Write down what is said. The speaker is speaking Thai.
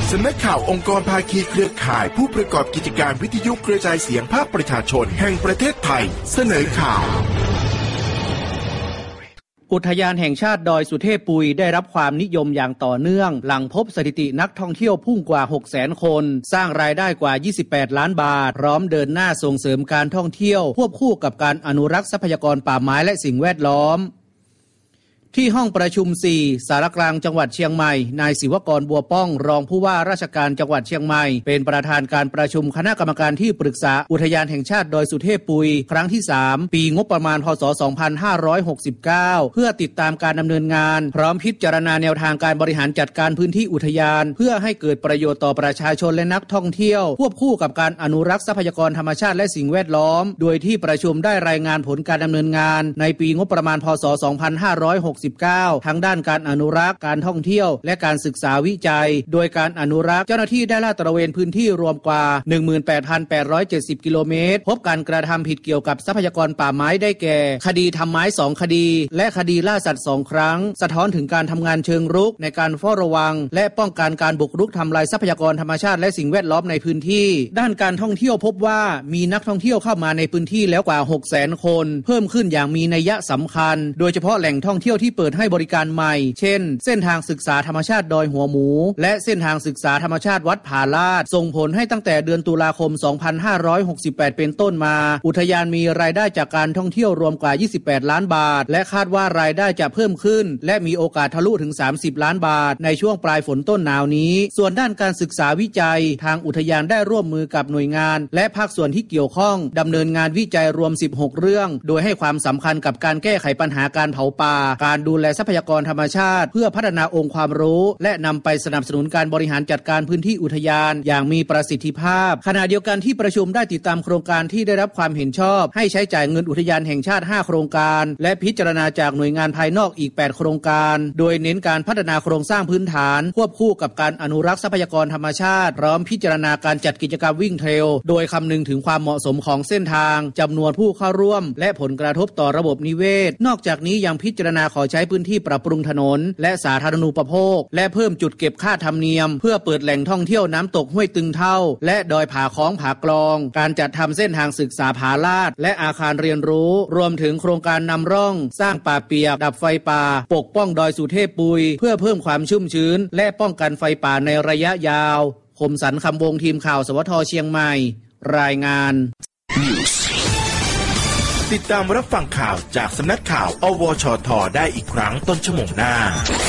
สำนักข่าวองค์กรภาคีเครือข่ายผู้ประกอบกิจการวิทยุกระจายเสียงภาคประชาชนแห่งประเทศไทยเสนอข่าวอุทยานแห่งชาติดอยสุเทพปุยได้รับความนิยมอย่างต่อเนื่องหลังพบสถิตินักท่องเที่ยวพุ่งกว่า 600,000 คนสร้างรายได้กว่า28ล้านบาทพร้อมเดินหน้าส่งเสริมการท่องเที่ยวควบคู่กับการอนุรักษ์ทรัพยากรป่าไม้และสิ่งแวดล้อมที่ห้องประชุม 4 สารกลางจังหวัดเชียงใหม่นายศิวกรบัวป้องรองผู้ว่าราชการจังหวัดเชียงใหม่เป็นประธานการประชุมคณะกรรมการที่ปรึกษาอุทยานแห่งชาติดอยสุเทพปุยครั้งที่ 3 ปีงบประมาณพ.ศ. 2569 เพื่อติดตามการดำเนินงานพร้อมพิจารณาแนวทางการบริหารจัดการพื้นที่อุทยานเพื่อให้เกิดประโยชน์ต่อประชาชนและนักท่องเที่ยวควบคู่กับการอนุรักษ์ทรัพยากรธรรมชาติและสิ่งแวดล้อมโดยที่ประชุมได้รายงานผลการดำเนินงานในปีงบประมาณพ.ศ. 2569 ทั้งด้านการอนุรักษ์การท่องเที่ยวและการศึกษาวิจัยโดยการอนุรักษ์เจ้าหน้าที่ได้ลาดตระเวนพื้นที่รวมกว่า 18,870 กิโลเมตรพบการกระทำผิดเกี่ยวกับทรัพยากรป่าไม้ได้แก่คดีทำไม้2คดีและคดีล่าสัตว์2ครั้งสะท้อนถึงการทำงานเชิงรุกในการเฝ้าระวังและป้องกันการบุกรุกทำลายทรัพยากรธรรมชาติและสิ่งแวดล้อมในพื้นที่ด้านการท่องเที่ยวพบว่ามีนักท่องเที่ยวเข้ามาในพื้นที่แล้วกว่า 600,000 คนเพิ่มขึ้นอย่างมีนัยสำคัญโดยเฉพาะแหล่งท่องเที่ยวที่เปิดให้บริการใหม่เช่นเส้นทางศึกษาธรรมชาติดอยหัวหมูและเส้นทางศึกษาธรรมชาติวัดผาลาดส่งผลให้ตั้งแต่เดือนตุลาคม 2568 เป็นต้นมาอุทยานมีรายได้จากการท่องเที่ยวรวมกว่า28ล้านบาทและคาดว่ารายได้จะเพิ่มขึ้นและมีโอกาสทะลุถึง30ล้านบาทในช่วงปลายฝนต้นหนาวนี้ส่วนด้านการศึกษาวิจัยทางอุทยานได้ร่วมมือกับหน่วยงานและภาคส่วนที่เกี่ยวข้องดำเนินงานวิจัยรวม16เรื่องโดยให้ความสำคัญกับการแก้ไขปัญหาการเผาป่าการดูแลทรัพยากรธรรมชาติเพื่อพัฒนาองค์ความรู้และนำไปสนับสนุนการบริหารจัดการพื้นที่อุทยานอย่างมีประสิทธิภาพขณะเดียวกันที่ประชุมได้ติดตามโครงการที่ได้รับความเห็นชอบให้ใช้จ่ายเงินอุทยานแห่งชาติ5โครงการและพิจารณาจากหน่วยงานภายนอกอีก8โครงการโดยเน้นการพัฒนาโครงสร้างพื้นฐานควบคู่กับการอนุรักษ์ทรัพยากรธรรมชาติพร้อมพิจารณาการจัดกิจกรรมวิ่งเทรลโดยคำนึงถึงความเหมาะสมของเส้นทางจำนวนผู้เข้าร่วมและผลกระทบต่อระบบนิเวศนอกจากนี้ยังพิจารณาขอใช้พื้นที่ปรับปรุงถนนและสาธารณูปโภคและเพิ่มจุดเก็บค่าธรรมเนียมเพื่อเปิดแหล่งท่องเที่ยวน้ำตกห้วยตึงเท่าและดอยผาค้องผากลองการจัดทำเส้นทางศึกษาผาลาดและอาคารเรียนรู้รวมถึงโครงการนำร่องสร้างป่าเปียกดับไฟป่าปกป้องดอยสุเทพปุยเพื่อเพิ่มความชุ่มชื้นและป้องกันไฟป่าในระยะยาวคมสันต์คำวงทีมข่าวสวทเชียงใหม่รายงานติดตามรับฟังข่าวจากสำนักข่าวอวชท.ได้อีกครั้งต้นชั่วโมงหน้า